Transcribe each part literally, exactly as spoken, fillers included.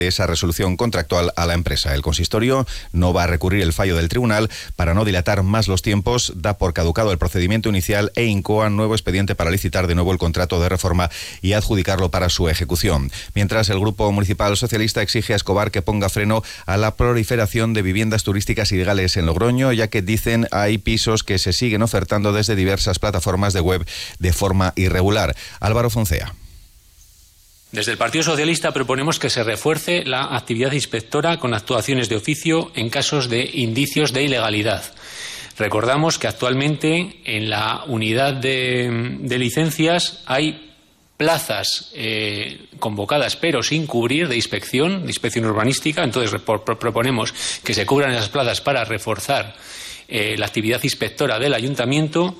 esa resolución contractual a la empresa. El consistorio no va a recurrir el fallo del tribunal. Para no dilatar más los tiempos, da por caducado el procedimiento inicial e incoa nuevo expediente para licitar de nuevo el contrato de reforma y adjudicarlo para su ejecución. Mientras, el Grupo Municipal Socialista exige a Escobar que ponga freno a la proliferación de viviendas turísticas ilegales en Logroño, ya que dicen hay pisos que se siguen ofertando desde diversas plataformas de web de forma irregular. Álvaro Foncea. Desde el Partido Socialista proponemos que se refuerce la actividad inspectora con actuaciones de oficio en casos de indicios de ilegalidad. Recordamos que actualmente en la unidad de, de licencias hay plazas eh, convocadas pero sin cubrir de inspección, de inspección urbanística. Entonces pro, pro, proponemos que se cubran esas plazas para reforzar eh, la actividad inspectora del ayuntamiento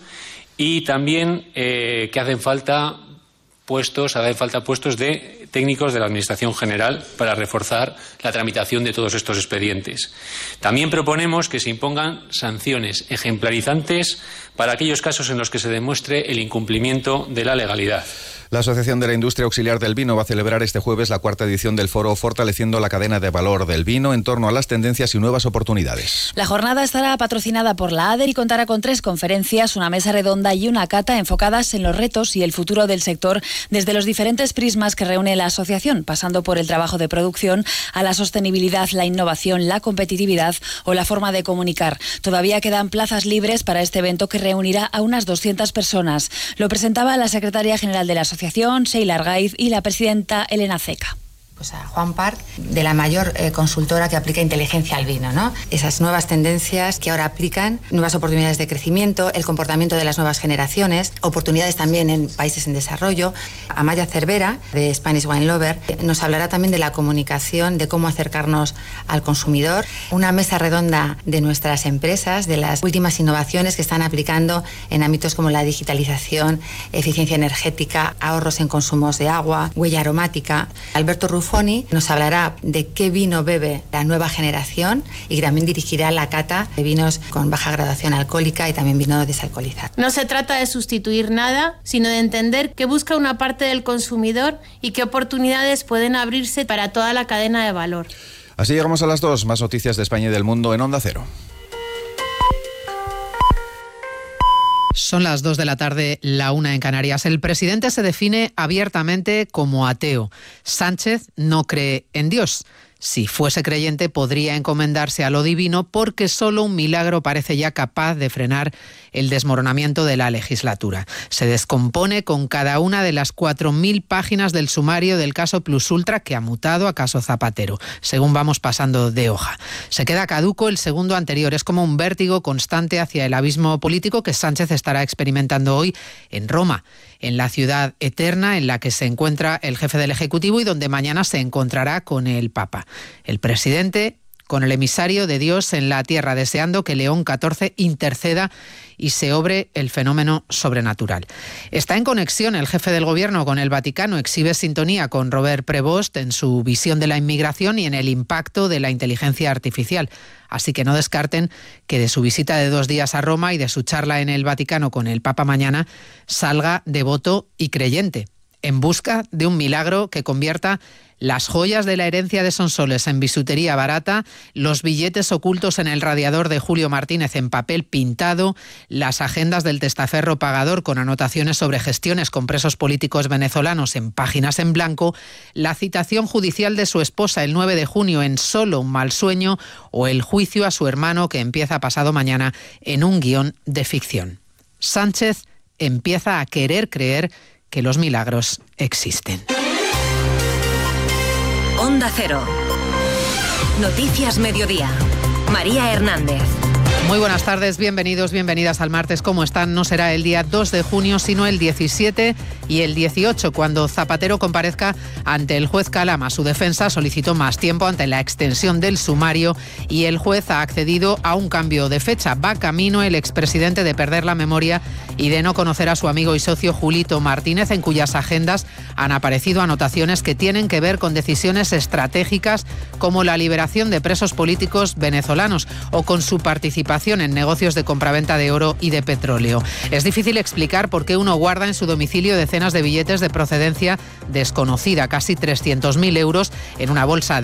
y también eh, que hacen falta puestos, hacen falta puestos de técnicos de la Administración General para reforzar la tramitación de todos estos expedientes. También proponemos que se impongan sanciones ejemplarizantes para aquellos casos en los que se demuestre el incumplimiento de la legalidad. La Asociación de la Industria Auxiliar del Vino va a celebrar este jueves la cuarta edición del foro Fortaleciendo la cadena de valor del vino en torno a las tendencias y nuevas oportunidades. La jornada estará patrocinada por la ADER y contará con tres conferencias, una mesa redonda y una cata enfocadas en los retos y el futuro del sector desde los diferentes prismas que reúne la asociación, pasando por el trabajo de producción a la sostenibilidad, la innovación, la competitividad o la forma de comunicar. Todavía quedan plazas libres para este evento que reunirá a unas doscientas personas. Lo presentaba la secretaria general de la asociación, Sheila Argaiz, y la presidenta Elena Ceca. Pues a Juan Parc, de la mayor eh, consultora que aplica inteligencia al vino, ¿no? Esas nuevas tendencias que ahora aplican, nuevas oportunidades de crecimiento, el comportamiento de las nuevas generaciones, oportunidades también en países en desarrollo. Amaya Cervera, de Spanish Wine Lover, nos hablará también de la comunicación, de cómo acercarnos al consumidor. Una mesa redonda de nuestras empresas, de las últimas innovaciones que están aplicando en ámbitos como la digitalización, eficiencia energética, ahorros en consumos de agua, huella aromática. Alberto Rufo nos hablará de qué vino bebe la nueva generación y también dirigirá la cata de vinos con baja graduación alcohólica y también vino desalcoholizado. No se trata de sustituir nada, sino de entender qué busca una parte del consumidor y qué oportunidades pueden abrirse para toda la cadena de valor. Así llegamos a las dos. Más noticias de España y del mundo en Onda Cero. Son las dos de la tarde, la una en Canarias. El presidente se define abiertamente como ateo. Sánchez no cree en Dios. Si fuese creyente, podría encomendarse a lo divino porque solo un milagro parece ya capaz de frenar el desmoronamiento de la legislatura. Se descompone con cada una de las cuatro mil páginas del sumario del caso Plus Ultra que ha mutado a caso Zapatero, según vamos pasando de hoja. Se queda caduco el segundo anterior. Es como un vértigo constante hacia el abismo político que Sánchez estará experimentando hoy en Roma, en la ciudad eterna en la que se encuentra el jefe del Ejecutivo y donde mañana se encontrará con el Papa. El presidente con el emisario de Dios en la tierra, deseando que León catorce interceda y se obre el fenómeno sobrenatural. Está en conexión el jefe del gobierno con el Vaticano, exhibe sintonía con Robert Prevost en su visión de la inmigración y en el impacto de la inteligencia artificial. Así que no descarten que de su visita de dos días a Roma y de su charla en el Vaticano con el Papa mañana salga devoto y creyente, en busca de un milagro que convierta las joyas de la herencia de Sonsoles en bisutería barata, los billetes ocultos en el radiador de Julio Martínez en papel pintado, las agendas del testaferro pagador con anotaciones sobre gestiones con presos políticos venezolanos en páginas en blanco, la citación judicial de su esposa el nueve de junio en Solo un mal sueño o el juicio a su hermano que empieza pasado mañana en un guión de ficción. Sánchez empieza a querer creer que los milagros existen. Onda Cero. Noticias Mediodía. María Hernández. Muy buenas tardes, bienvenidos, bienvenidas al martes. ¿Cómo están? No será el día dos de junio, sino el diecisiete y el dieciocho, cuando Zapatero comparezca ante el juez Calama. Su defensa solicitó más tiempo ante la extensión del sumario y el juez ha accedido a un cambio de fecha. Va camino el expresidente de perder la memoria y de no conocer a su amigo y socio Julito Martínez, en cuyas agendas han aparecido anotaciones que tienen que ver con decisiones estratégicas como la liberación de presos políticos venezolanos o con su participación en negocios de compraventa de oro y de petróleo. Es difícil explicar por qué uno guarda en su domicilio decenas de billetes de procedencia desconocida, casi trescientos mil euros, en una bolsa